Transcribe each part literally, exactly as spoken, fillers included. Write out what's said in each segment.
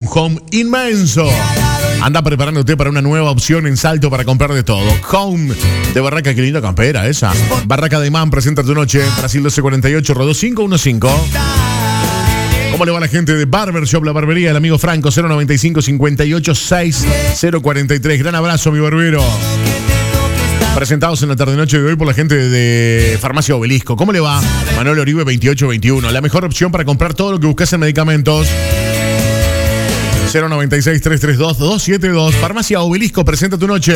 home inmenso. Anda preparándote para una nueva opción en Salto para comprar de todo. Home de Barraca, qué linda campera esa. Barraca de Man presenta tu noche. Brasil doce cuarenta y ocho, Rodó cinco uno cinco. ¿Cómo le va a la gente de Barbershop, la barbería del amigo Franco? Cero noventa y cinco, cincuenta y ocho, seis cero cuarenta y tres. Gran abrazo, mi barbero. Presentados en la tarde-noche de hoy por la gente de Farmacia Obelisco. ¿Cómo le va? Manuel Oribe veintiocho veintiuno. La mejor opción para comprar todo lo que buscas en medicamentos. cero noventa y seis, trescientos treinta y dos, doscientos setenta y dos. Farmacia Obelisco, presenta tu noche.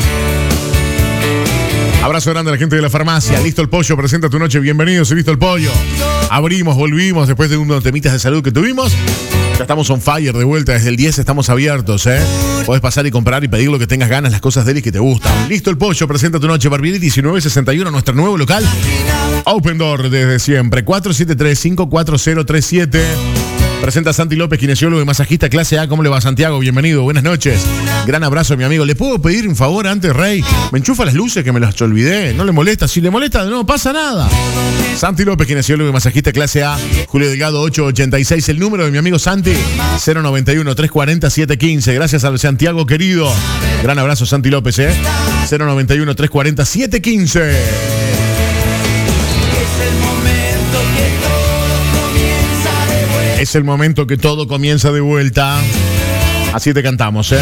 Abrazo grande a la gente de la farmacia. Listo el pollo, presenta tu noche. Bienvenidos, Listo el pollo. Abrimos, volvimos después de unos temitas de salud que tuvimos. Ya estamos on fire de vuelta. Desde el diez estamos abiertos, ¿eh? Podés pasar y comprar y pedir lo que tengas ganas, las cosas de él y que te gustan. Listo el pollo, presenta tu noche. Barbieri diecinueve sesenta y uno, nuestro nuevo local. Open Door desde siempre. cuatro siete tres, cinco cuatro cero tres siete. Presenta a Santi López, kinesiólogo y masajista clase A. ¿Cómo le va, Santiago? Bienvenido, buenas noches. Gran abrazo, mi amigo. ¿Le puedo pedir un favor antes, Rey? Me enchufa las luces que me las olvidé. No le molesta. Si le molesta, no pasa nada. Santi López, kinesiólogo y masajista clase A. Julio Delgado, ocho ochenta y seis. El número de mi amigo Santi, cero noventa y uno, trescientos cuarenta, setecientos quince. Gracias al Santiago querido. Gran abrazo, Santi López, ¿eh? cero noventa y uno, trescientos cuarenta, setecientos quince. Es el momento que todo comienza de vuelta. Así te cantamos, ¿eh?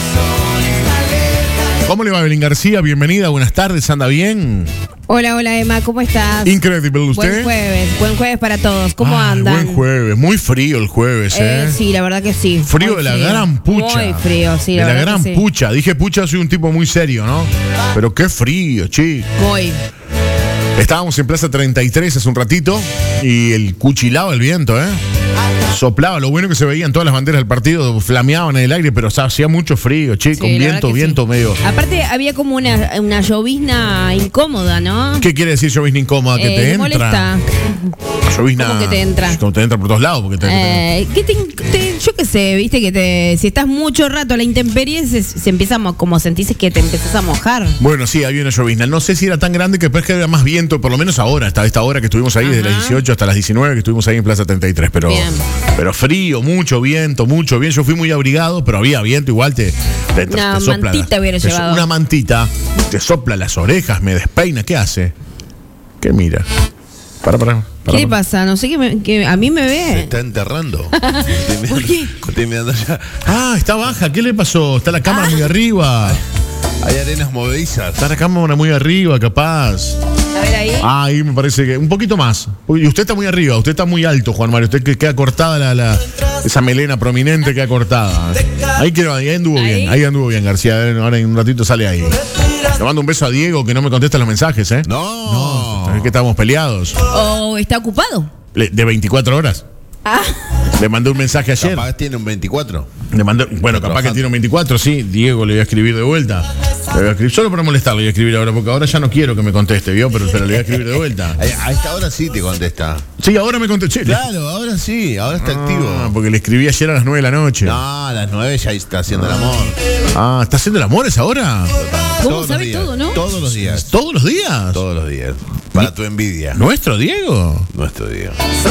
¿Cómo le va, Evelyn García? Bienvenida, buenas tardes, ¿anda bien? Hola, hola, Emma, ¿cómo estás? Increíble, ¿usted? Buen jueves, buen jueves para todos. ¿Cómo Ay, andan? Buen jueves, muy frío el jueves, ¿eh? eh sí, la verdad que sí. Frío muy de la frío. gran pucha. Muy frío, sí, de la, la verdad gran que sí. pucha. Dije pucha, soy un tipo muy serio, ¿no? Pero qué frío, chico. Muy. Estábamos en Plaza treinta y tres hace un ratito y el cuchilaba el viento, ¿eh? Soplaba, lo bueno que se veían todas las banderas del partido, flameaban en el aire, pero o sea, hacía mucho frío, chico, Sí, un la viento, verdad que viento sí. medio. Aparte había como una, una llovizna incómoda, ¿no? ¿Qué quiere decir llovizna incómoda? Que Eh, te me entra. molesta. Llovizna. ¿Cómo que te entra? Como te entra por todos lados, porque te, Eh, ¿qué te, te- yo qué sé, viste que te, si estás mucho rato a la intemperie se, se empieza a mo- como sentís que te empezás a mojar. Bueno, sí, había una llovizna. No sé si era tan grande que después que había más viento, por lo menos ahora, hasta esta hora que estuvimos ahí, desde Ajá. las dieciocho hasta las diecinueve, que estuvimos ahí en Plaza treinta y tres. Pero, Bien. pero frío, mucho viento, mucho viento. Yo fui muy abrigado, pero había viento igual, te, te, te- Una te sopla. mantita hubiera te- llevado. Una mantita, te sopla las orejas, me despeina. ¿Qué hace? ¿Qué mira? Para, para. para, ¿Qué le para. pasa? No sé, que, me- que a mí me Se ve. está enterrando. ¿Por qué? Estoy mirando allá. Ah, está baja. ¿Qué le pasó? Está la cámara Ah. muy arriba. Hay arenas movedizas. Está la cámara muy arriba, capaz. A ver ahí. Ah, ahí me parece que un poquito más. Y usted está muy arriba, usted está muy alto, Juan Mario. Usted que queda cortada la, la- esa melena prominente queda cortada. Ahí, quedó, ahí anduvo Ahí. bien, ahí anduvo bien, García. Ahora en un ratito sale ahí. Le mando un beso a Diego que no me contesta los mensajes, ¿eh? No. Es que estamos peleados. ¿O está ocupado? Le- de veinticuatro horas. Ah, Le mandé un mensaje ayer. Capaz tiene un veinticuatro. Le mandé, bueno, capaz que tiene un veinticuatro, sí. Diego le voy a escribir de vuelta. Le voy a escribir, solo para molestarlo, le voy a escribir ahora, porque ahora ya no quiero que me conteste, ¿vio? Pero, pero le voy a escribir de vuelta. A a esta hora sí te contesta. Sí, ahora me contesté. Claro, ahora sí, ahora está Ah, activo. porque le escribí ayer a las nueve de la noche. No, a las nueve ya está haciendo el amor. Ah, ¿está haciendo el amor esa hora? ¿Cómo Todos los sabe días, todo, no? Todos los días. ¿Todos los días? Todos los días. Para tu envidia. ¿Nuestro Diego? Nuestro día.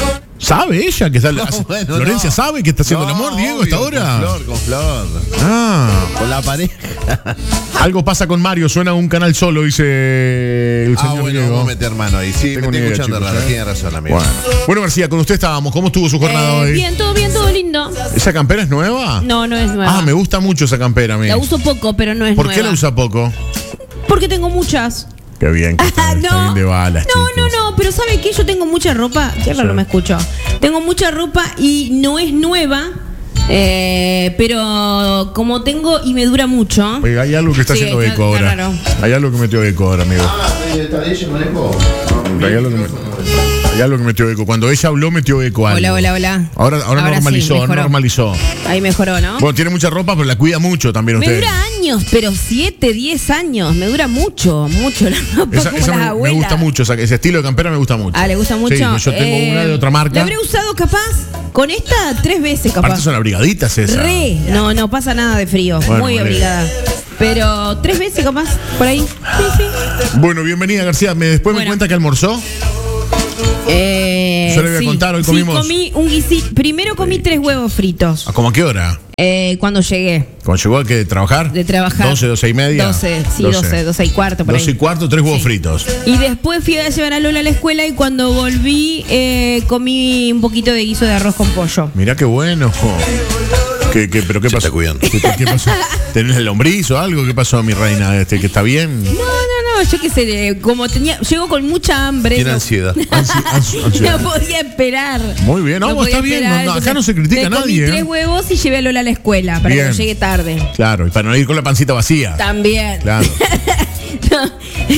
¿Sabe ella que está No, hace- bueno, Florencia no. sabe que está haciendo No, el amor, Diego, a obvio, esta hora? Con Flor, con Flor. Ah, Con la pareja. algo pasa con Mario, suena un canal solo, dice el Ah, señor bueno, Diego. vamos a meter mano ahí. Sí, Tengo me ni estoy idea, escuchando chicos, raro. ¿eh? Tiene razón, amigo. Bueno. Bueno, García, con usted estábamos. ¿Cómo estuvo su jornada eh, hoy? bien, todo bien, todo lindo. ¿Esa campera es nueva? No, no es nueva. Ah, me gusta mucho esa campera, amigo. La uso poco, pero no es ¿Por nueva. qué la usa poco? Porque tengo muchas. Qué bien, que está, Ah, está no. bien de balas, No, chicos. no, no, pero ¿sabe qué? Yo tengo mucha ropa. Qué raro Sí. me escucho. Tengo mucha ropa y no es nueva. Eh, pero como tengo y me dura mucho. Oiga, hay algo que está Sí, haciendo está- eco está ahora. raro. Hay algo que metió eco ahora, amigo. Hay algo que, me- hay algo que metió eco. Cuando ella habló, metió eco algo. Hola, hola, hola. Ahora, ahora, Ahora normalizó, sí, mejoró. normalizó. Ahí mejoró, ¿no? Bueno, tiene mucha ropa, pero la cuida mucho también Me usted. dura años, pero siete, diez años. Me dura mucho, mucho la ropa. Esa, como esa las me, me abuelas. gusta mucho, esa- ese estilo de campera me gusta mucho. Ah, ¿le gusta mucho? Sí, pues yo tengo Eh, una de otra marca. La habré usado capaz con esta tres veces, Aparte capaz. son abrigaditas esas. Re. No, no pasa nada de frío. Bueno, Muy vale. abrigada. Pero tres veces capaz, por ahí. Sí, sí. Bueno, bienvenida, García. ¿Me, después Bueno. me cuenta que almorzó? Eh, yo le voy a sí. contar, hoy Sí, comimos. comí un guisito. Primero comí tres huevos fritos. ¿A ¿Cómo a qué hora? Eh, cuando llegué ¿Cuando llegó a que de trabajar? de trabajar. doce, doce y media. doce, sí, doce, doce y cuarto, por doce y ahí. cuarto, tres huevos Sí. fritos. Y después fui a llevar a Lola a la escuela y cuando volví eh, comí un poquito de guiso de arroz con pollo. Mirá qué bueno. ¿Qué, qué, ¿Pero qué Se pasó? está cuidando. ¿Qué, qué pasó? ¿Tenés el lombriz o algo? ¿Qué pasó, mi reina? Este, ¿Que está bien? No, no, no, yo qué sé, de- como tenía, llegó con mucha hambre. Tiene no- ansiedad. Ansi- ansi- ansiedad. No podía esperar. Muy bien, no, podía está bien, esperar, no, no, acá entonces no se critica a me comí nadie, ¿eh? tres huevos y llevé a Lola a la escuela para Bien. que no llegue tarde. Claro, y para no ir con la pancita vacía. También. Claro. No,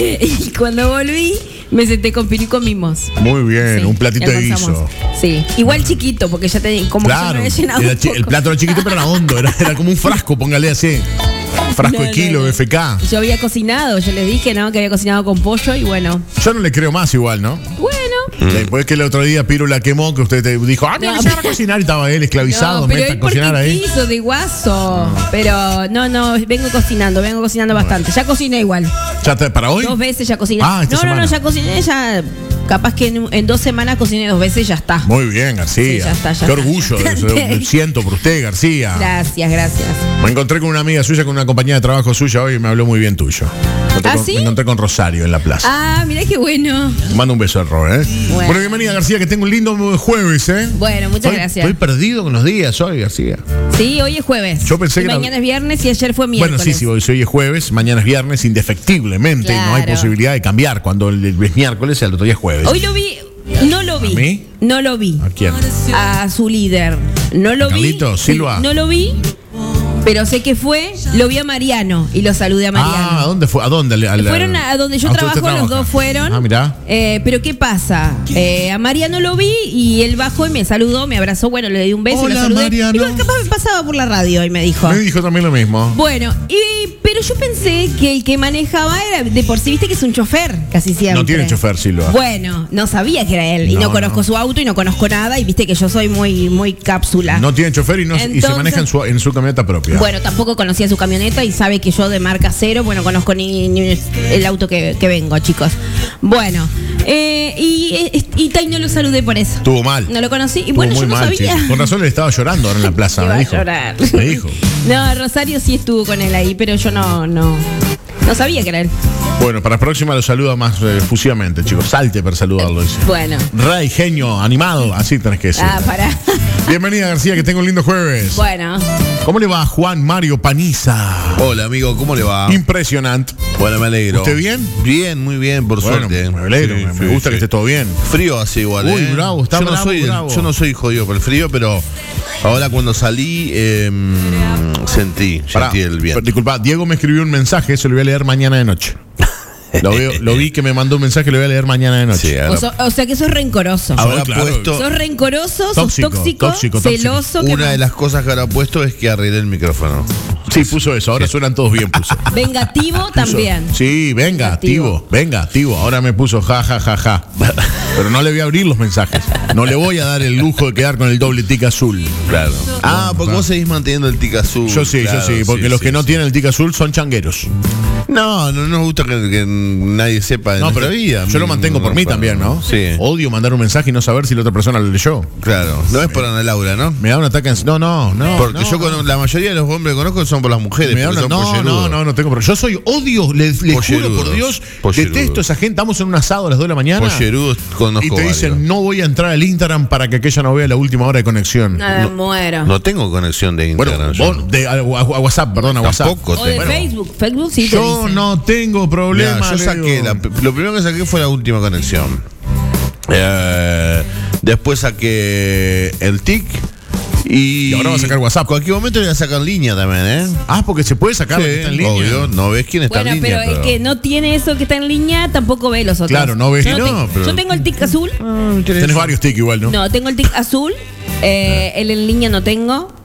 y cuando volví, me senté con Piri y comimos. Muy bien, Sí, un platito de almorzamos. guiso. Sí, igual chiquito, porque ya te, como Claro, que se me había llenado era un chi- el poco. plato era chiquito, pero era hondo, era, era como un frasco, póngale así. Frasco No, de no, kilo, no. F K. Yo había cocinado, yo les dije, ¿no? Que había cocinado con pollo y bueno. Yo no le creo más igual, ¿no? Bueno. Después que el otro día Piru la quemó, que usted te dijo, ah, no, No, se van a cocinar y estaba él esclavizado, No, pero meta a él porque cocinar ahí. quiso de guaso. Pero no, no, vengo cocinando, vengo cocinando bastante. Ya cociné igual. ¿Ya está para hoy? Dos veces ya cociné. Ah, esta no, semana. no, no, ya cociné, ya. Capaz que en, en dos semanas cociné dos veces y ya está. Muy bien, García. Sí, ya está, ya Qué está. orgullo de eso, lo siento por usted, García. Gracias, gracias. Me encontré con una amiga suya, con una compañía de trabajo suya hoy y me habló muy bien tuyo. Me encontré ¿Ah, con- sí? Me encontré con Rosario en la plaza. Ah, mirá qué bueno. Mando un beso al Ro, ¿eh? Bueno. Bueno, bienvenida, García, que tengo un lindo jueves, ¿eh? Bueno, muchas Estoy- gracias. Estoy perdido con los días hoy, García. Sí, hoy es jueves. Yo pensé Y que era- mañana es viernes y ayer fue miércoles. Bueno, sí, sí, hoy, si hoy es jueves, mañana es viernes, indefectiblemente. No hay Claro. posibilidad de cambiar. Cuando el, el es miércoles, el otro día es jueves. Hoy lo vi, no lo vi. ¿A mí? No lo vi. ¿A quién? A su líder. No lo vi. Carlitos Silva. No lo vi, pero sé que fue. Lo vi a Mariano y lo saludé a Mariano. Ah, ¿a dónde fue? ¿A dónde? Al- al- Fueron a, a donde yo ¿a dónde usted trabajo, los trabaja? dos fueron. Ah, mirá. Eh, pero ¿qué pasa? Eh, a Mariano lo vi y él bajó y me saludó, me abrazó, bueno, le di un beso y Hola, lo saludé. Mariano. Y bueno, capaz me pasaba por la radio y me dijo. Me dijo también lo mismo. Bueno, y, pero yo pensé que el que manejaba era de por sí, viste que es un chofer, casi siempre. No tiene chofer, Silva. Bueno, no sabía que era él. Y no, No, conozco no. su auto y no conozco nada. Y viste que yo soy muy, muy cápsula. No tiene chofer y, no, y se Entonces- maneja en su, en su camioneta propia. Bueno, tampoco conocía su camioneta y sabe que yo de marca cero, bueno, conozco ni, ni el auto que, que vengo, chicos. Bueno, eh, y, y, y no lo saludé por eso. Estuvo mal. No lo conocí. Y Estuvo bueno, muy yo no mal, sabía. chico. Con razón le estaba llorando ahora en la plaza, Iba me a dijo. llorar. Me dijo. No, Rosario sí estuvo con él ahí, pero yo no, no, no sabía que era él. Bueno, para la próxima lo saluda más eh, efusivamente, chicos. Salte para saludarlo, dice. Bueno. Rey, genio, animado, así tenés que decir. Ah, pará. Bienvenida, García, que tengo un lindo jueves. Bueno. ¿Cómo le va a Juan Mario Paniza? Hola, amigo, ¿cómo le va? Impresionante. Bueno, me alegro. ¿Usted bien? Bien, muy bien, por Bueno, suerte. me alegro, Sí, me, me sí, gusta sí. que esté todo bien. Frío hace igual, Uy, ¿eh? bravo, está yo no bravo, soy, bravo. Yo no soy jodido por el frío, pero ahora cuando salí eh, sentí, Pará, sentí el viento. Disculpa, Diego me escribió un mensaje, eso lo voy a leer mañana de noche. Lo, veo- lo vi que me mandó un mensaje, lo voy a leer mañana de noche. Sí, O, ahora- so- o sea que sos rencoroso. Ahora claro. puesto, Sos rencoroso, sos Tóxico, tóxico, tóxico, tóxico. celoso. ¿qué una más? de las cosas que ahora puesto es que arreglé el micrófono. Sí, puso eso, ahora suenan todos bien, puso. Vengativo Puso- también. Sí, venga, Activo. activo, venga, activo. Ahora me puso ja, ja, ja, ja. Pero no le voy a abrir los mensajes. No le voy a dar el lujo de quedar con el doble tic azul. Claro. Ah, porque claro. vos seguís manteniendo el tic azul. Yo sí, Claro, yo sí, porque sí, los sí, que no sí. tienen el tic azul son changueros. No, no nos gusta que, que nadie sepa de No, nuestra pero vida. yo lo mantengo por mí para- también, ¿no? Sí, Odio mandar un mensaje y no saber si la otra persona lo leyó. claro. No es por Ana Laura, ¿no? Me da un ataque en... No, no, no. Porque no. yo con la mayoría de los hombres que conozco son por las mujeres. Me da porque una- son no, pollerudos. no, no, no tengo problema. Yo soy odio, le, le juro Pollerudos, por Dios, pollerudos. detesto a esa gente. Estamos en un asado a las dos de la mañana Pollerudos conozco y te dicen, varios. no voy a entrar al Instagram para que aquella no vea la última hora de conexión. Ah, muero. No tengo conexión de Bueno, Instagram. yo. vos, de, a, a- a WhatsApp, perdón, a WhatsApp. Tampoco O de tengo. Facebook. Facebook sí te Yo dicen. no tengo Mirá, problema. yo le saqué, digo. la- lo primero que saqué fue la última conexión. Eh, después saqué el tic. Y, Y ahora va a sacar WhatsApp. Cualquier momento voy a sacar línea también, ¿eh? Ah, porque se puede sacar lo que está en línea. obvio, no ves quién está Bueno, en línea. pero el que no tiene eso que está en línea tampoco ve los otros. Claro, no ves- Yo, no, tengo, pero- yo tengo el tic azul. Tenés varios tics igual, ¿no? No, tengo el tic azul. eh, el en línea no tengo.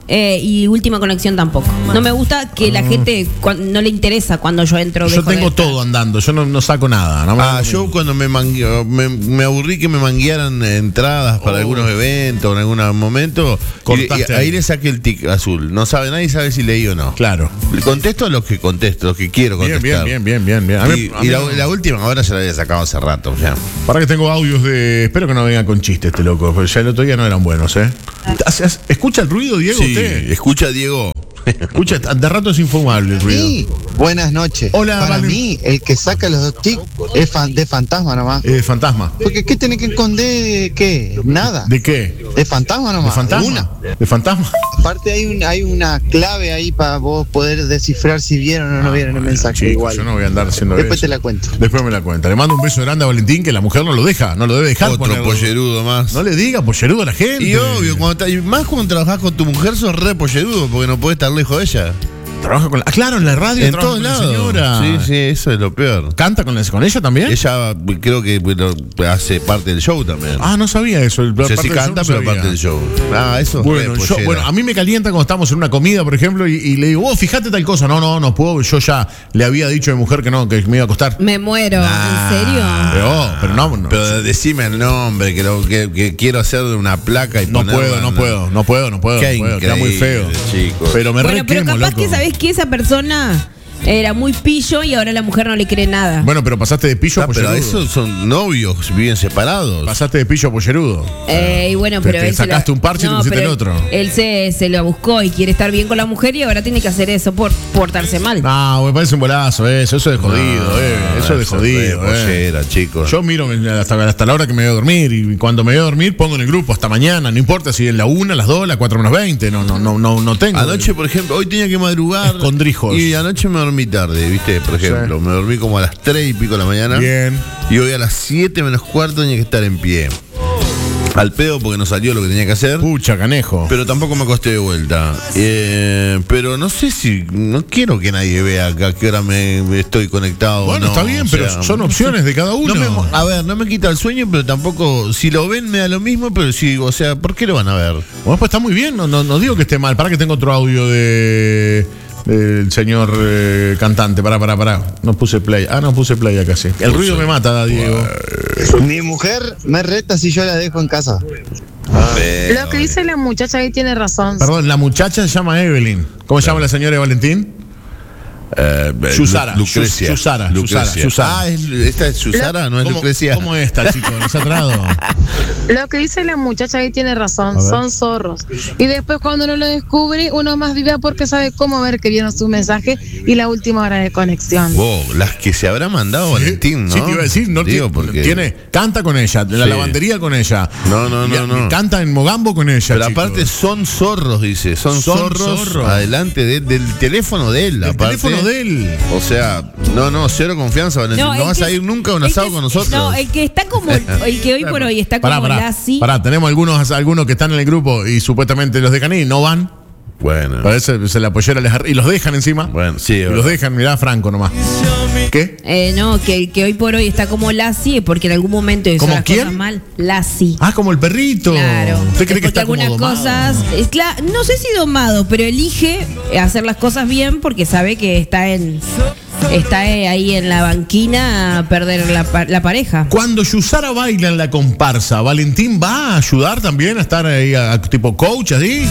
Eh, y última conexión tampoco. No me gusta que la gente cuan- no le interesa cuando yo entro. Yo dejo de tengo entrar. todo andando, yo no, no saco nada. No me Ah, hago yo ni- cuando me, mangue- me, me aburrí que me manguearan entradas para Oh. algunos eventos en algún momento, y, Cortaste y ahí. ahí le saqué el tic azul. No sabe, nadie sabe si leí o no. Claro. Le contesto a los que contesto, los que quiero Bien, contestar. bien, bien, bien, bien, bien. A mí- Y, a mí y la, no- la última hora ya la había sacado hace rato. Ya. Para que tengo audios de. Espero que no venga con chistes este loco, porque ya el otro día no eran buenos, ¿eh? Hace- hace- ¿Escucha el ruido, Diego? Sí, Usted. escucha, Diego. Escucha, de rato es infumable el ruido. Sí, buenas noches. Hola, Para Valen. mí, el que saca los dos tics es fan- de fantasma nomás. Eh, fantasma. Porque ¿qué tiene que esconder? de ¿Qué? Nada. ¿De qué? De fantasma ¿De nomás. fantasma? Una. ¿De fantasma? Aparte hay, un, hay una clave ahí para vos poder descifrar si vieron o no vieron el mensaje. Chicos, igual. yo no voy a andar haciendo Después eso. te la cuento. Después me la cuenta. Le mando un beso grande a Valentín, que la mujer no lo deja, no lo debe dejar. Otro ponerlo. pollerudo más. No le diga pollerudo a la gente. Y obvio, cuando ta- y más cuando trabajás con tu mujer sos re pollerudo porque no podés estar lejos de ella. Trabaja con la. Ah, claro, en la radio. En trabaja todos con la lados. señora. Sí, sí, eso es lo peor. ¿Canta con, la- con ella también? Ella creo que bueno, hace parte del show también. Ah, no sabía eso. El, no sé parte si del show canta, no pero sabía. parte del show. Ah, eso es Bueno, re yo, pollera. bueno, a mí me calienta cuando estamos en una comida, por ejemplo, y, y le digo, oh, fíjate tal cosa. No, no, no puedo. Yo ya le había dicho a mi mujer que no, que me iba a acostar. Me muero, Ah. ¿en serio? Pero, pero no, no, Pero decime el nombre, que, lo, que, que quiero hacer una placa y no ponerla puedo, no en- puedo, no puedo, no puedo. Qué no puedo, queda muy feo. increíble, chicos. Pero me Bueno, re pero quemo, capaz loco. que sabés que esa persona era muy pillo y ahora la mujer no le cree nada. Bueno, pero pasaste de pillo a Ah, pero pollerudo. esos son novios, viven separados. Pasaste de pillo a pollerudo. Eh, y bueno, Te- pero te él se sacaste lo- un parche y te pusiste pero el otro. Él se, se lo buscó y quiere estar bien con la mujer y ahora tiene que hacer eso por portarse mal. No, me parece un bolazo eso, eso es de jodido, No, eh. Eso es de re jodido, eh. pollera, chicos. Yo miro hasta, hasta la hora que me voy a dormir y cuando me voy a dormir pongo en el grupo hasta mañana, no importa si es la una, las dos, las cuatro menos veinte, no, no, no, no, no tengo. Anoche, por ejemplo, hoy tenía que madrugar. Escondrijos. Y anoche me dormí tarde, ¿viste? Por ejemplo, me dormí como a las tres y pico de la mañana. Bien. Y hoy a las siete menos cuarto tenía que estar en pie. Al pedo porque no salió lo que tenía que hacer. Pucha, canejo. Pero tampoco me acosté de vuelta. Eh, pero no sé si. No quiero que nadie vea a qué hora me me estoy conectado. Bueno, o no, está bien, o pero sea, son opciones de cada uno. no me- a ver, no me quita el sueño, pero tampoco. Si lo ven, me da lo mismo, pero si. O sea, ¿por qué lo van a ver? Bueno, pues está muy bien, no, no, no digo que esté mal. Para que tengo otro audio de del señor eh, cantante. Pará, pará, pará. No puse play. Ah, no puse play acá sí. El ruido me mata, Diego. Mi mujer me reta si yo la dejo en casa. Lo que dice la muchacha ahí tiene razón. Perdón, la muchacha se llama Evelyn. ¿Cómo se llama la señora de Valentín? Eh, Susara, Lu- Lucrecia. Sus- Susara, Lucrecia. Susara, Susara. Ah, es- esta es Susara, no es ¿Cómo, Lucrecia. ¿Cómo es esta, chico? ¿Nos ha trado? Lo que dice la muchacha ahí tiene razón. A ver. Son zorros. Y después cuando uno lo descubre, uno más vive porque sabe cómo ver que vieron su mensaje y la última hora de conexión. Wow, las que se habrá mandado Valentín, ¿no? Sí, te iba a decir, no Digo, tiene, porque. tiene- canta con ella, de la Sí. lavandería con ella. No, no, no, Y- no. y canta en Mogambo con ella. Pero chicos. aparte son zorros, dice. Son, Son zorros, zorros. adelante de- del teléfono de él. el aparte. teléfono de él. O sea, no, no, cero confianza, Valentín. No, el vas que- a ir nunca a un el asado que- con nosotros. No, el que está como, el que hoy por hoy está como Pará, pará, Lassi. pará, tenemos algunos, algunos que están en el grupo y supuestamente los dejan ir y no van. Bueno, Parece se la pollera les ar- y los dejan encima. bueno, sí. Y es los verdad. dejan, mirá, Franco nomás. ¿Qué? Eh, no, que, que hoy por hoy está como Lassi porque en algún momento hizo ¿Como las quién? cosas mal. Lassi. Ah, como el perrito. Claro. ¿Usted cree que Porque está como algunas domado? cosas, es cla- no sé si domado, pero elige hacer las cosas bien porque sabe que está en está eh, ahí en la banquina a perder la, pa- la pareja. Cuando Yusara baila en la comparsa, ¿Valentín va a ayudar también a estar ahí a, a tipo coach así?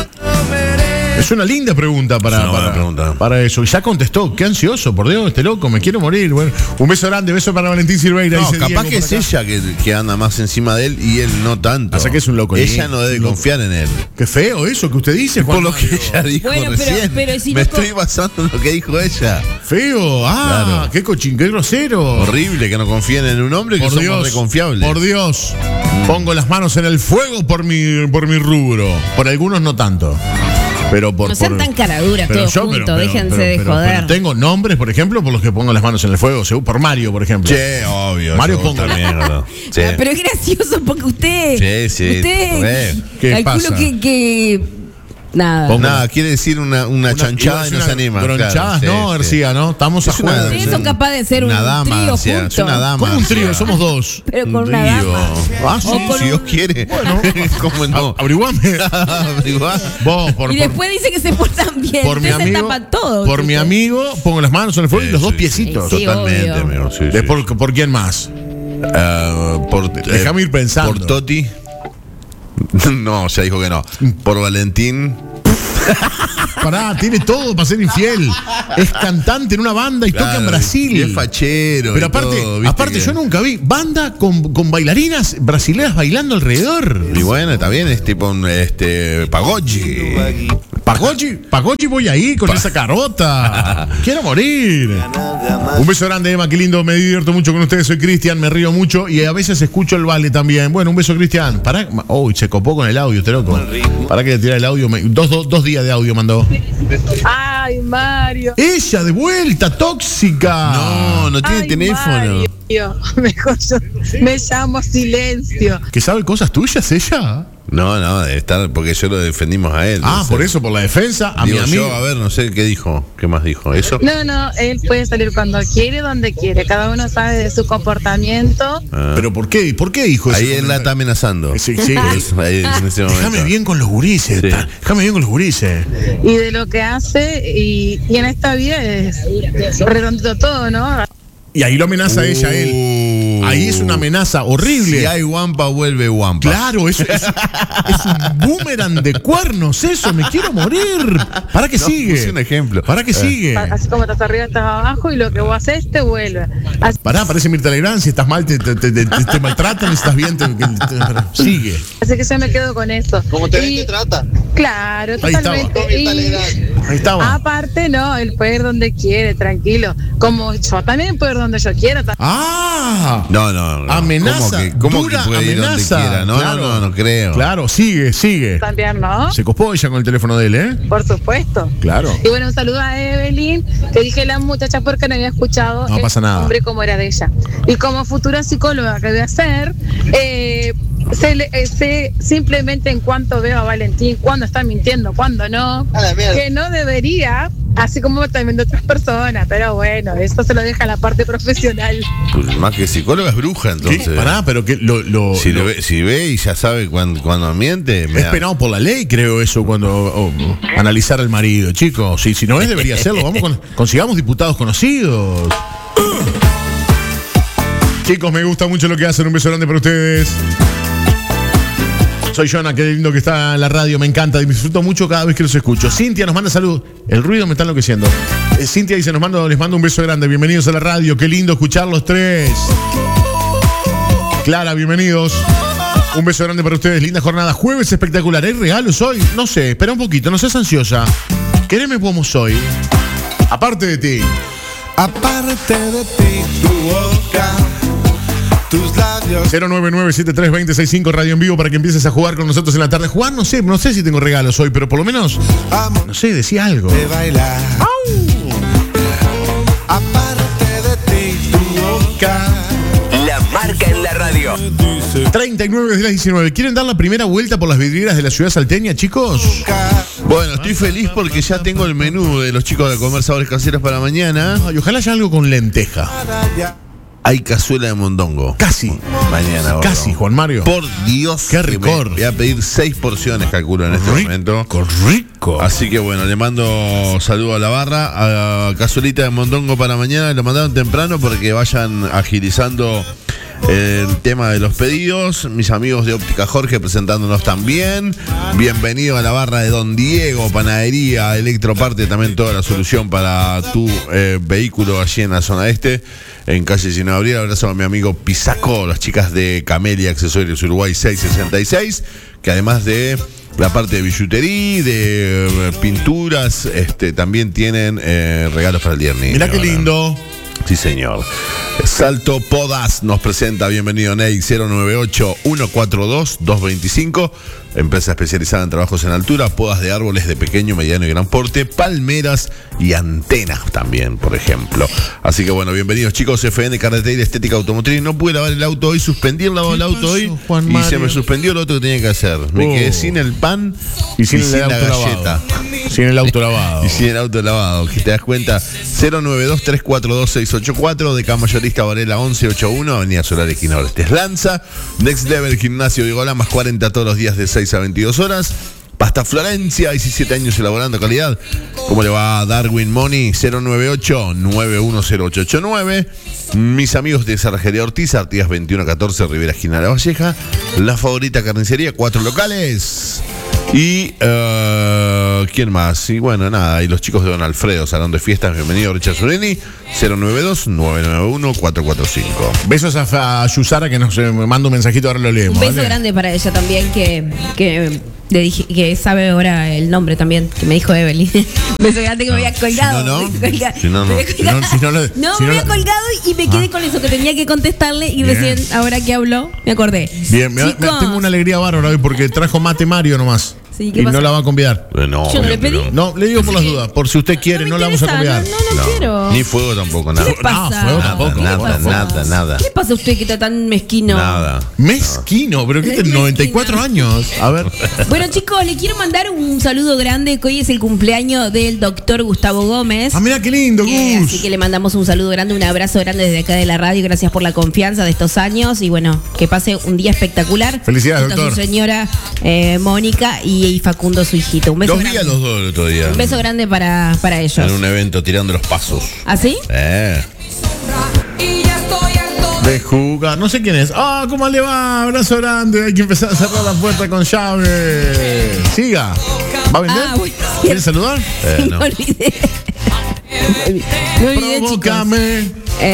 Es una linda pregunta para, Es una buena para, pregunta. para eso. Y ya contestó, qué ansioso, por Dios, este loco, me quiero morir. Bueno, un beso grande, beso para Valentín Silveira. No, dice capaz Diego que por es acá. ella que, que anda más encima de él y él no tanto. O sea que es un loco Ella lindo. no debe Loco. confiar en él. Qué feo eso que usted dice, Juan Por lo que Mario. ella dijo Bueno, pero- recién. pero si Me no co- estoy basando en lo que dijo ella. Feo, ah, Claro. qué cochín, qué grosero. Horrible que no confíen en un hombre que Por somos Dios, reconfiables. por Dios, pongo las manos en el fuego por mi, por mi rubro. Por algunos no tanto. Pero por, No sean por- tan caraduras pero todos yo, juntos, pero- pero- déjense pero- de pero- joder. pero tengo nombres, por ejemplo, por los que pongo las manos en el fuego. según- Por Mario, por ejemplo. Che, obvio. Mario yo Ponga. también, ¿no? Sí. Ah, pero es gracioso porque usted. Sí, sí, Usted. re. ¿Qué calculo pasa? que. que Nada. Pongo- Nada, quiere decir una, una, Una- chanchada y no una se anima. Gronchadas, claro, no, sí, García, ¿no? Estamos a Es una- juego. Ustedes son capaces de ser una un dama, trío García, es juntos. una dama. ¿Cómo un trío? García. Somos dos. Pero con Un una trío. dama. Ah, sí, O con si un- Dios quiere. Bueno. ¿Cómo no? A- Averiguame. Averiguá. Vos, por, Y por- después dice que se portan bien. por mi Ustedes se amigo, tapan todo. por mi chicos. amigo, pongo las manos en el fuego y Sí, los dos sí, piecitos. sí. Totalmente, obvio. amigo. Sí, De sí. por, ¿por quién más? Ah, por, Déjame ir pensando. Por Toti. No, ya dijo que no. Por Valentín. Pará, tiene todo para ser infiel. Es cantante en una banda y toca en Claro, Brasil. y es fachero. Pero y aparte, todo, ¿viste? aparte que- yo nunca vi banda con, con bailarinas brasileñas bailando alrededor. Y bueno, está bien, es tipo un este Pagoggi. Pagochi, Pagochi voy ahí con esa carota. Quiero morir. Un beso grande, Emma, qué lindo, me divierto mucho con ustedes. Soy Cristian, me río mucho y a veces escucho el vale también. Bueno, un beso, Cristian. Pará, uy, se copó con el audio, este loco. Para que le tire el audio. me- Dos, dos, dos días de audio mandó. Ay, Mario. Ella de vuelta, tóxica. No, no tiene Ay, teléfono. Mario. Mejor yo me llamo Silencio. ¿Que sabe cosas tuyas ella? No, no, debe estar, porque yo lo defendimos a él. Ah, debe por ser. eso, por la defensa. A Digo mi amigo. yo, a ver, no sé qué dijo. ¿Qué más dijo? ¿Eso? No, no, él puede salir cuando quiere, donde quiere. Cada uno sabe de su comportamiento. Ah. ¿Pero por qué? ¿Por qué dijo eso? Ahí él la está amenazando. Sí, sí. Por eso, ahí, en ese momento. Déjame bien con los gurises. Sí. ta- Déjame bien con los gurises. Y de lo que hace, y, y en esta vida es redondito todo, ¿no? Y ahí lo amenaza ella a él. Uh. Ahí es una amenaza horrible. Si hay guampa, vuelve guampa. Claro, es, es, es un boomerang de cuernos eso, me quiero morir. ¿Para qué No, sigue? puse un ejemplo. ¿Para qué sigue? Así como estás arriba, estás abajo, y lo que vos haces te vuelve. Así, Pará, parece Mirta Legrand, si estás mal te, te, te, te- te maltratan, si estás bien te, te- te- sigue. así que yo me quedo con eso. Como te ven, Y- te trata. Claro, Ahí estaba. totalmente. Y- Ahí estaba. aparte, no, él puede ir donde quiere, tranquilo. Como yo también puedo ir donde yo quiera. ta- Ah, No, no, no. amenaza, ¿Cómo que, cómo dura que puede ir donde amenaza. quiera? No, Claro. no, no, no creo. Claro, sigue, sigue. También, ¿no? Se copó ella con el teléfono de él, ¿eh? Por supuesto. Claro. Y bueno, un saludo a Evelyn, que dije la muchacha porque no había escuchado No el pasa nada. nombre como era de ella. Y como futura psicóloga que voy a ser, eh, sé, le- eh, sé simplemente en cuanto veo a Valentín, cuándo está mintiendo, cuándo no, A la mierda. que no debería, así como también de otras personas, pero bueno, eso se lo deja a la parte profesional. Pues más que psicóloga es bruja, ¿Qué? entonces. Pará, pero que lo, lo, Si, lo- lo ve, si ve y ya sabe cuándo, cuándo miente, me es da- penado por la ley, creo eso, cuando oh, analizar al marido. Chicos, si, si no es, debería hacerlo. Vamos con, consigamos diputados conocidos. Chicos, me gusta mucho lo que hacen. Un beso grande para ustedes. Soy Jonah, qué lindo que está en la radio, me encanta y disfruto mucho cada vez que los escucho. Cintia nos manda salud. El ruido me está enloqueciendo. Eh, Cintia dice, nos mando, les mando un beso grande. Bienvenidos a la radio, qué lindo escuchar los tres. Clara, bienvenidos. Un beso grande para ustedes, linda jornada. Jueves espectacular. ¿Hay regalos hoy? No sé, espera un poquito, no seas ansiosa. Quereme como soy. Aparte de ti. Aparte de ti, tu boca, tus labios. cero nueve nueve siete tres dos cero seis cinco radio en vivo para que empieces a jugar con nosotros en la tarde. Jugar, no sé, no sé si tengo regalos hoy, pero por lo menos, Amor no sé, decía algo. de bailar. Aparte de ti, tu boca. La marca en la radio. treinta y nueve de las diecinueve. ¿Quieren dar la primera vuelta por las vidrieras de la ciudad salteña, chicos? Bueno, estoy feliz porque ya tengo el menú de los chicos de comer sabores caseros para mañana. Ay, ojalá haya algo con lenteja. Hay cazuela de mondongo. Casi. Mañana. gordo. Casi, Juan Mario. Por Dios. Qué que ricor. me- Voy a pedir seis porciones, calculo, en este momento. Rico, rico. Así que bueno, le mando saludo a la barra, a Cazuelita de Mondongo para mañana. Lo mandaron temprano porque vayan agilizando el tema de los pedidos. Mis amigos de Óptica Jorge presentándonos también. Bienvenido a la barra de Don Diego, panadería, electroparte, también toda la solución para tu eh, vehículo allí en la zona este, en calle Gino de Abril. Abrazo a mi amigo Pisaco, las chicas de Camelia Accesorios Uruguay seiscientos sesenta y seis, que además de la parte de billutería, de eh, pinturas, este, también tienen eh, regalos para el día del niño. Mirá qué ¿verdad? lindo. Sí, señor. Salto Podas nos presenta, bienvenido Ney, cero nueve ocho, uno cuatro dos, dos dos cinco. empresa especializada en trabajos en altura, podas de árboles de pequeño, mediano y gran porte, palmeras y antenas también, por ejemplo. Así que bueno, bienvenidos chicos, F N Carretera Estética Automotriz. No pude lavar el auto hoy, suspendí el lavado del auto pasó, hoy Juan y Mario? se me suspendió lo otro que tenía que hacer. Me Oh. quedé sin el pan Y sin, el la auto galleta. lavado. Sin el auto lavado. Y sin el auto lavado, que te das cuenta, cero nueve dos, tres cuatro dos, seis ocho cuatro, de Mayorista Varela once ochenta y uno, Avenida Solar Esquina Norte. Lanza, Next Level Gimnasio de Golá, más cuarenta todos los días de seis a veintidós horas. Pasta Florencia, diecisiete años elaborando calidad. ¿Cómo le va a Darwin Money? cero nueve ocho, nueve uno cero ocho ocho nueve. Mis amigos de Cerrajería Ortiz, Artigas veintiuno catorce, Rivera Esquina La Valleja. La Favorita Carnicería, cuatro locales. Y, uh, ¿quién más? Y bueno, nada, y los chicos de Don Alfredo, Salón de Fiestas, bienvenido Richard Zurini, cero nueve dos, nueve nueve uno, cuatro cuatro cinco. Besos a, a Yusara que nos eh, manda un mensajito, ahora lo leemos. Un beso ¿vale? grande para ella también, que, que, le dije, que sabe ahora el nombre también, que me dijo Evelyn. Un beso grande que me había colgado. Si no, no. me había colgado. Si no, no. Me había Si no, si no lo- No, si me no había lo- colgado y me quedé Ah. con eso que tenía que contestarle y Bien. recién, ahora que habló, me acordé. Bien, me- me- Chicos, tengo una alegría bárbara hoy porque trajo mate Mario nomás. Sí, ¿qué y pasó? no la va a convidar. Eh, no, Yo no le pero- pedí. No, le digo por las dudas. Por si usted quiere, me no, la vamos a interesa, convidar. No, no, no, quiero. Ni fuego tampoco, nada. ¿Qué le pasa? fuego Nada, tampoco. nada, ¿Qué pasa? nada, nada. ¿Qué le pasa a usted que está tan mezquino? Nada. Mezquino, pero que tiene Mezquino. noventa y cuatro años. A ver. Bueno, chicos, le quiero mandar un saludo grande, que hoy es el cumpleaños del doctor Gustavo Gómez. Ah, mira qué lindo, Eh, Gus. así que le mandamos un saludo grande, un abrazo grande desde acá de la radio. Gracias por la confianza de estos años y bueno, que pase un día espectacular. Felicidades, Junto a doctor. su señora eh, Mónica y, y Facundo, su hijito. Un beso Los vi a grande. los dos el otro día. Un beso grande para, para ellos. En un evento tirando los pasos. ¿Así? Eh. De jugar. No sé quién es. Ah, ¿cómo le va? Abrazo grande. Hay que empezar a cerrar la puerta con llave. Siga. ¿Va a vender? Ah, bueno. ¿Quiere saludar? Eh, Me no. olvidé. Me olvidé, chicos. Provócame.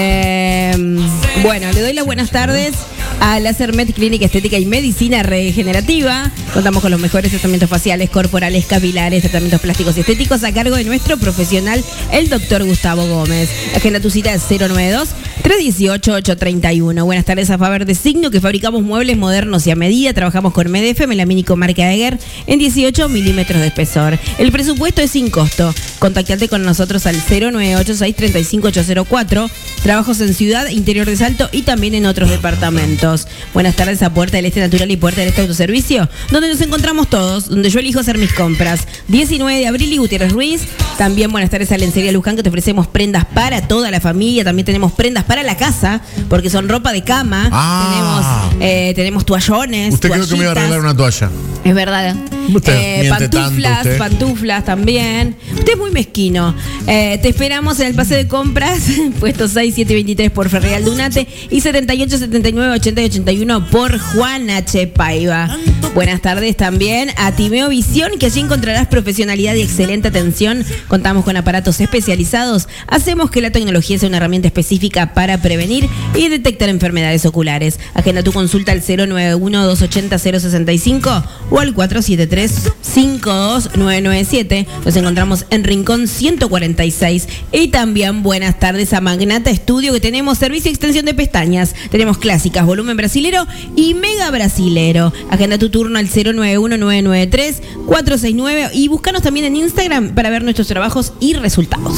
Eh, bueno, le doy las buenas tardes a Láser Med Clínica Estética y Medicina Regenerativa. Contamos con los mejores tratamientos faciales, corporales, capilares, tratamientos plásticos y estéticos a cargo de nuestro profesional, el doctor Gustavo Gómez. Agenda tu cita cero nueve dos, tres uno ocho, ocho tres uno. Buenas tardes a Faber de Signo, que fabricamos muebles modernos y a medida. Trabajamos con M D F, melamínico marca Eger, en dieciocho milímetros de espesor. El presupuesto es sin costo. Contactate con nosotros al cero nueve ocho seis, tres cinco ocho cero cuatro. Trabajos en Ciudad, Interior de Salto y también en otros departamentos. Buenas tardes a Puerta del Este Natural y Puerta del Este Autoservicio, donde nos encontramos todos, donde yo elijo hacer mis compras. diecinueve de abril y Gutiérrez Ruiz. También buenas tardes a Lencería Luján, que te ofrecemos prendas para toda la familia. También tenemos prendas para la casa, porque son ropa de cama. Ah. Tenemos, eh, tenemos toallones. Usted creo que me iba a toallitas. regalar una toalla. Es verdad. Usted Eh, miente tanto, pantuflas, usted. pantuflas también. Usted es muy mezquino. Eh, te esperamos en el pase de compras, puesto seis siete veintitrés por Ferreal Dunate y setenta y ocho setenta y nueve ochenta y ochenta y uno por Juan H. Paiva. Buenas tardes también a Timeo Visión, que allí encontrarás profesionalidad y excelente atención. Contamos con aparatos especializados. Hacemos que la tecnología sea una herramienta específica para prevenir y detectar enfermedades oculares. Agenda tu consulta al cero nueve uno, dos ochenta, cero sesenta y cinco o al cuatro siete tres, cinco dos nueve nueve siete. Nos encontramos en Rincón ciento cuarenta y seis. Y también buenas tardes a Magnata Estudio, que tenemos servicio y extensión de pestañas. Tenemos clásicas, volumen brasilero y mega brasilero. Agenda tu turno al cero nueve uno, nueve nueve tres, cuatro seis nueve y búscanos también en Instagram para ver nuestros trabajos y resultados.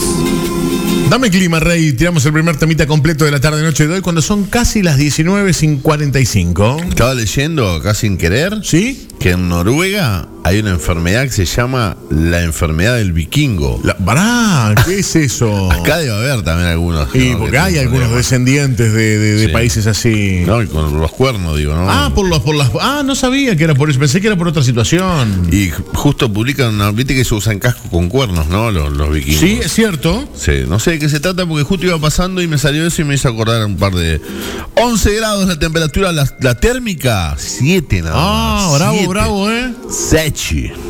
Dame clima, Rey. Tiramos el primer temita completo de la tarde-noche de hoy cuando son casi las diecinueve cuarenta y cinco. Estaba leyendo acá sin querer ¿Sí? que en Noruega hay una enfermedad que se llama la enfermedad del vikingo. La, pará, ¿qué es eso? Acá debe haber también algunos. que Sí, no, porque que hay tienen algunos problemas. descendientes de, de- de Sí. países así. No, y con los cuernos, digo, ¿no? Ah, por los, por las. Ah, no sabía que era por eso. Pensé que era por otra situación. Y justo publican una viste que se usan casco con cuernos, ¿no? Los, los vikingos. Sí, es cierto. Sí, no sé de qué se trata porque justo iba pasando y me salió eso y me hizo acordar un par de... once grados la temperatura, la, la térmica, siete nada Ah, más. bravo, siete. bravo, ¿eh? Sechi.